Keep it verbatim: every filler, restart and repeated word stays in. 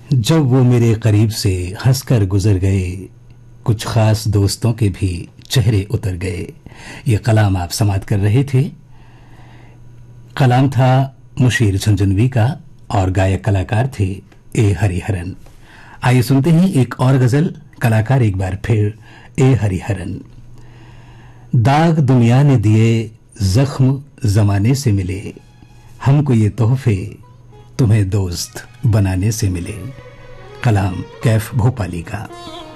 जब वो मेरे करीब से हंसकर गुजर गए, कुछ खास दोस्तों के भी चेहरे उतर गए। ये कलाम आप समात कर रहे थे। कलाम था मुशीर झुंझुनवी का और गायक कलाकार थे ए हरिहरन। आइए सुनते हैं एक और गजल, कलाकार एक बार फिर ए हरिहरन। दाग दुनिया ने दिए, जख्म जमाने से मिले, हमको ये तोहफे तुम्हें दोस्त बनाने से मिले। कलाम कैफ भोपाली का।